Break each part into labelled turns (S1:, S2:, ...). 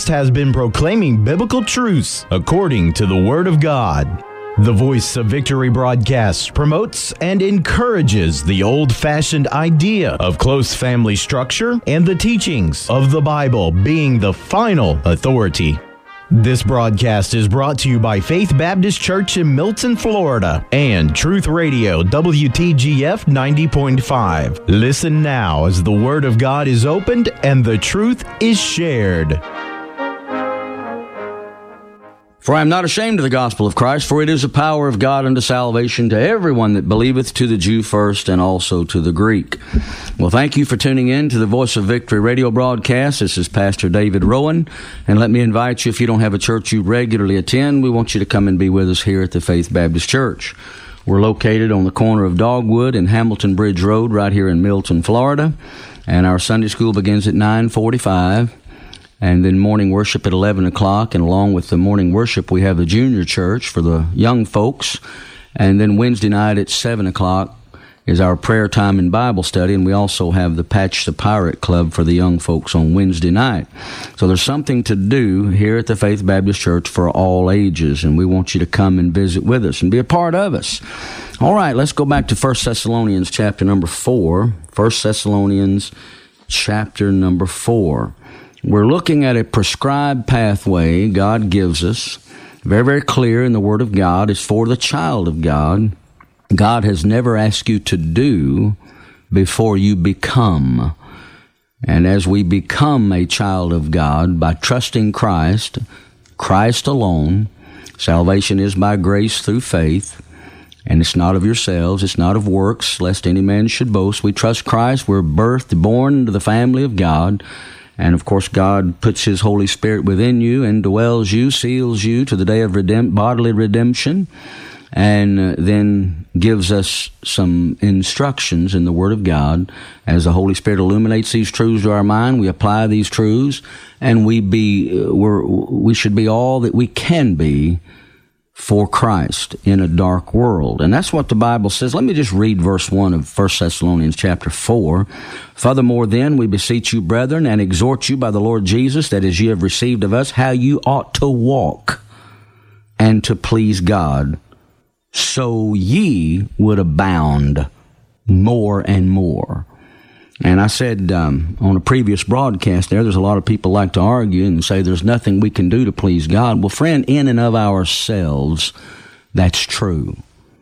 S1: broadcast has been proclaiming biblical truths according to the Word of God. The Voice of Victory broadcast promotes and encourages the old-fashioned idea of close family structure and the teachings of the Bible being the final authority. This broadcast is brought to you by Faith Baptist Church in Milton, Florida, and Truth Radio WTGF 90.5. Listen now as the Word of God is opened and the truth is shared.
S2: For I am not ashamed of the gospel of Christ, for it is the power of God unto salvation to everyone that believeth, to the Jew first, and also to the Greek. Well, thank you for tuning in to the Voice of Victory radio broadcast. This is Pastor David Rowan, and let me invite you, if you don't have a church you regularly attend, we want you to come and be with us here at the Faith Baptist Church. We're located on the corner of Dogwood and Hamilton Bridge Road right here in Milton, Florida, and our Sunday school begins at 9:45. And then morning worship at 11 o'clock. And along with the morning worship, we have the junior church for the young folks. And then Wednesday night at 7 o'clock is our prayer time and Bible study. And we also have the Patch the Pirate Club for the young folks on Wednesday night. So there's something to do here at the Faith Baptist Church for all ages. And we want you to come and visit with us and be a part of us. All right, let's go back to 1 Thessalonians chapter number 4. 1 Thessalonians chapter number 4. We're looking at a prescribed pathway God gives us, very, very clear in the Word of God. It's for the child of God. God has never asked you to do before you become. And as we become a child of God by trusting Christ, Christ alone, salvation is by grace through faith, and it's not of yourselves, it's not of works, lest any man should boast. We trust Christ. We're born into the family of God. And, of course, God puts His Holy Spirit within you, indwells you, seals you to the day of bodily redemption, and then gives us some instructions in the Word of God. As the Holy Spirit illuminates these truths to our mind, we apply these truths, and we should be all that we can be for Christ in a dark world. And that's what the Bible says. Let me just read verse 1 of 1 Thessalonians chapter 4. Furthermore then, we beseech you, brethren, and exhort you by the Lord Jesus, that as ye have received of us, how you ought to walk and to please God, so ye would abound more and more. And I said on a previous broadcast there's a lot of people like to argue and say there's nothing we can do to please God. Well, friend, in and of ourselves, that's true.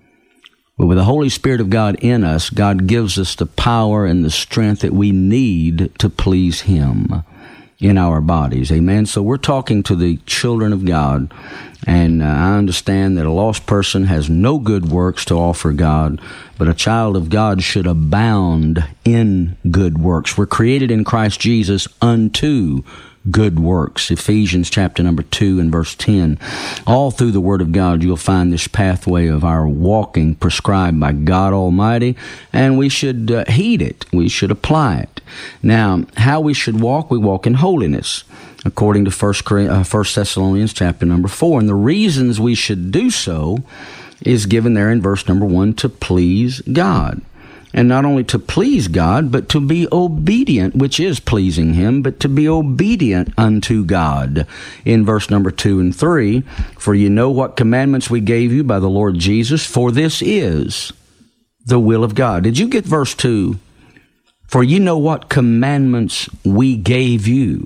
S2: But with the Holy Spirit of God in us, God gives us the power and the strength that we need to please Him in our bodies. Amen. So we're talking to the children of God, and I understand that a lost person has no good works to offer God, but a child of God should abound in good works. We're created in Christ Jesus unto good works. Ephesians chapter number 2 and verse 10. All through the Word of God, you'll find this pathway of our walking prescribed by God Almighty, and we should heed it. We should apply it. Now, how we should walk? We walk in holiness, according to 1 Thessalonians chapter number 4. And the reasons we should do so is given there in verse number 1, to please God. And not only to please God, but to be obedient, which is pleasing Him, but to be obedient unto God. In verse number 2 and 3, for you know what commandments we gave you by the Lord Jesus, for this is the will of God. Did you get verse 2? For you know what commandments we gave you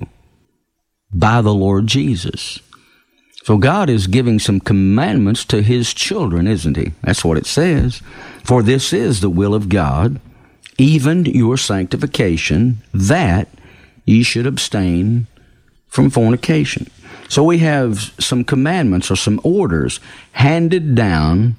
S2: by the Lord Jesus. So God is giving some commandments to His children, isn't He? That's what it says. For this is the will of God, even your sanctification, that ye should abstain from fornication. So we have some commandments or some orders handed down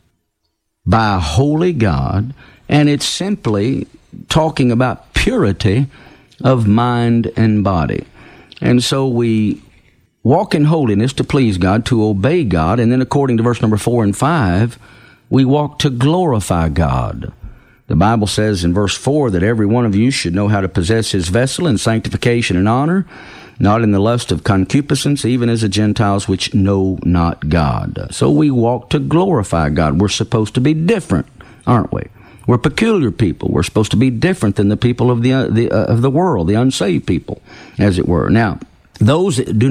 S2: by a holy God, and it's simply talking about purity of mind and body. And so we walk in holiness to please God, to obey God, and then according to verse number 4 and 5, we walk to glorify God. The Bible says in verse 4 that every one of you should know how to possess his vessel in sanctification and honor, not in the lust of concupiscence, even as the Gentiles which know not God. So we walk to glorify God. We're supposed to be different, aren't we? We're peculiar people. We're supposed to be different than the people of the world, the unsaved people, as it were. Now, those that do